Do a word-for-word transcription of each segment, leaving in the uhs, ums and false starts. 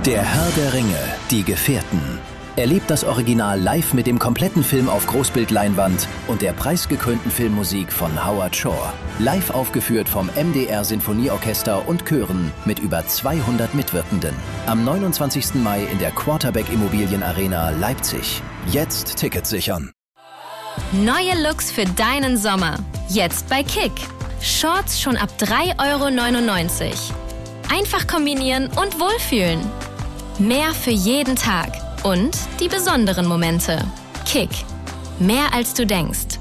Der Herr der Ringe, die Gefährten. Erlebt das Original live mit dem kompletten Film auf Großbildleinwand und der preisgekrönten Filmmusik von Howard Shore. Live aufgeführt vom M D R Sinfonieorchester und Chören mit über zweihundert Mitwirkenden. Am neunundzwanzigsten Mai in der Quarterback Immobilien Arena Leipzig. Jetzt Tickets sichern. Neue Looks für deinen Sommer. Jetzt bei Kick. Shorts schon ab drei Euro neunundneunzig. Einfach kombinieren und wohlfühlen. Mehr für jeden Tag. Und die besonderen Momente. Kick. Mehr als du denkst.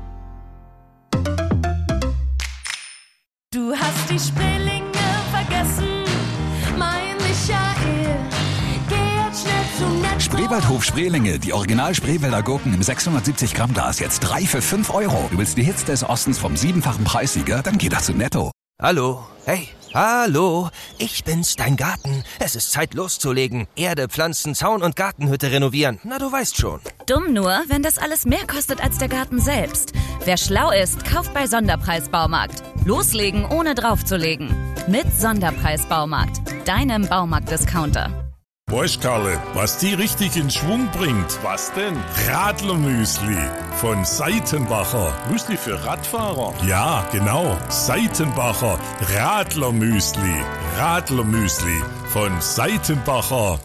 Du hast die Spreelinge vergessen, mein Michael. Geh jetzt schnell zum Netto. Spreewaldhof Spreelinge, die Original Spreewälder Gurken im sechshundertsiebzig Gramm Glas, jetzt drei für fünf Euro. Du willst die Hits des Ostens vom siebenfachen Preissieger? Dann geh doch zu Netto. Hallo, hey, hallo, ich bin's, dein Garten. Es ist Zeit loszulegen. Erde, Pflanzen, Zaun und Gartenhütte renovieren. Na, du weißt schon. Dumm nur, wenn das alles mehr kostet als der Garten selbst. Wer schlau ist, kauft bei Sonderpreis Baumarkt. Loslegen, ohne draufzulegen. Mit Sonderpreis Baumarkt, deinem Baumarkt-Discounter. Bosch, Karle, was die richtig in Schwung bringt. Was denn? Radlermüsli von Seitenbacher. Müsli für Radfahrer? Ja, genau. Seitenbacher Radlermüsli. Radlermüsli von Seitenbacher.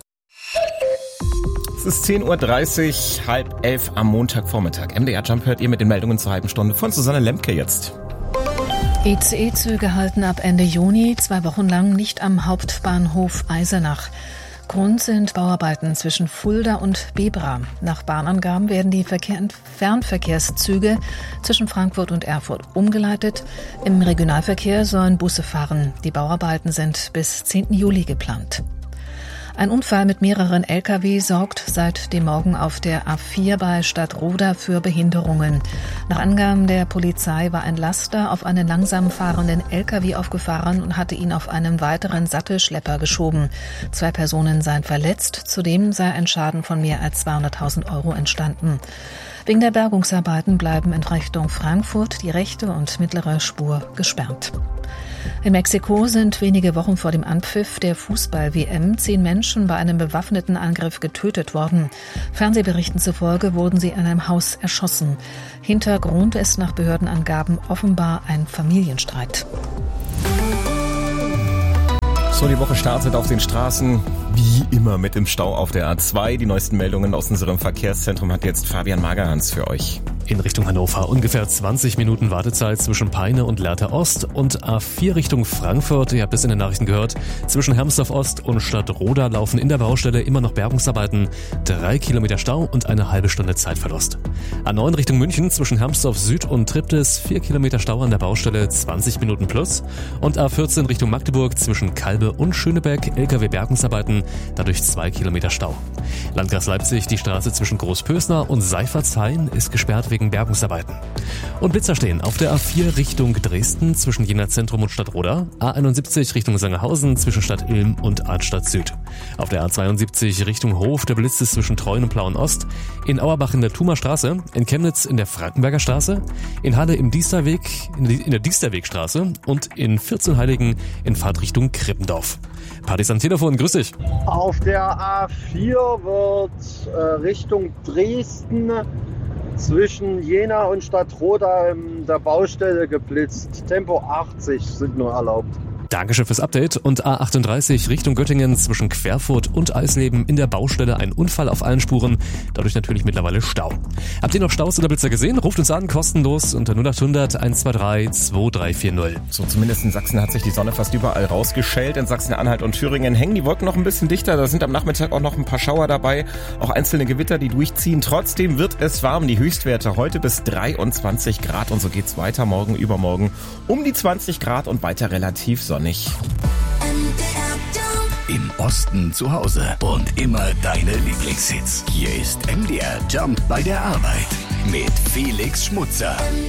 Es ist zehn Uhr dreißig, halb elf am Montagvormittag. M D R Jump hört ihr mit den Meldungen zur halben Stunde von Susanne Lemke jetzt. I C E-Züge halten ab Ende Juni zwei Wochen lang nicht am Hauptbahnhof Eisenach. Grund sind Bauarbeiten zwischen Fulda und Bebra. Nach Bahnangaben werden die Verkehr- Fernverkehrszüge zwischen Frankfurt und Erfurt umgeleitet. Im Regionalverkehr sollen Busse fahren. Die Bauarbeiten sind bis zehnten Juli geplant. Ein Unfall mit mehreren L K W sorgt seit dem Morgen auf der A vier bei Stadtroda für Behinderungen. Nach Angaben der Polizei war ein Laster auf einen langsam fahrenden L K W aufgefahren und hatte ihn auf einen weiteren Sattelschlepper geschoben. Zwei Personen seien verletzt, zudem sei ein Schaden von mehr als zweihunderttausend Euro entstanden. Wegen der Bergungsarbeiten bleiben in Richtung Frankfurt die rechte und mittlere Spur gesperrt. In Mexiko sind wenige Wochen vor dem Anpfiff der Fußball-W M zehn Menschen bei einem bewaffneten Angriff getötet worden. Fernsehberichten zufolge wurden sie in einem Haus erschossen. Hintergrund ist nach Behördenangaben offenbar ein Familienstreit. So, die Woche startet auf den Straßen wie immer mit dem Stau auf der A zwei. Die neuesten Meldungen aus unserem Verkehrszentrum hat jetzt Fabian Magerhans für euch. In Richtung Hannover ungefähr zwanzig Minuten Wartezeit zwischen Peine und Lehrte Ost und A vier Richtung Frankfurt. Ihr habt es in den Nachrichten gehört. Zwischen Hermsdorf Ost und Stadtroda laufen in der Baustelle immer noch Bergungsarbeiten. Drei Kilometer Stau und eine halbe Stunde Zeitverlust. A neun Richtung München zwischen Hermsdorf Süd und Triptis. Vier Kilometer Stau an der Baustelle, zwanzig Minuten plus. Und A vierzehn Richtung Magdeburg zwischen Kalbe und Schöneberg. L K W-Bergungsarbeiten, dadurch zwei Kilometer Stau. Landkreis Leipzig, die Straße zwischen Großpösner und Seifertshain ist gesperrt wegen Bergungsarbeiten. Und Blitzer stehen auf der A vier Richtung Dresden zwischen Jena Zentrum und Stadtroda, A einundsiebzig Richtung Sangerhausen zwischen Stadt Ilm und Arnstadt Süd. Auf der A zweiundsiebzig Richtung Hof, der Blitz ist zwischen Treuen und Plauen Ost, in Auerbach in der Thumer Straße, in Chemnitz in der Frankenberger Straße, in Halle im Diesterweg, in der Diesterwegstraße und in Vierzehnheiligen in Fahrtrichtung Krippendorf. Partys am Telefon, grüß dich. Auf der A vier wird äh, Richtung Dresden zwischen Jena und Stadtroda in der Baustelle geblitzt. Tempo achtzig sind nur erlaubt. Dankeschön fürs Update. Und A achtunddreißig Richtung Göttingen zwischen Querfurt und Eisleben in der Baustelle ein Unfall auf allen Spuren. Dadurch natürlich mittlerweile Stau. Habt ihr noch Staus oder Blitzer gesehen? Ruft uns an, kostenlos unter null acht hundert eins zwei drei zwei drei vier null. So, zumindest in Sachsen hat sich die Sonne fast überall rausgeschält. In Sachsen-Anhalt und Thüringen hängen die Wolken noch ein bisschen dichter. Da sind am Nachmittag auch noch ein paar Schauer dabei. Auch einzelne Gewitter, die durchziehen. Trotzdem wird es warm. Die Höchstwerte heute bis dreiundzwanzig Grad. Und so geht's weiter morgen, übermorgen um die zwanzig Grad und weiter relativ sonnig. Im Osten zu Hause und immer deine Lieblingshits. Hier ist M D R Jump bei der Arbeit mit Felix Schmutzer.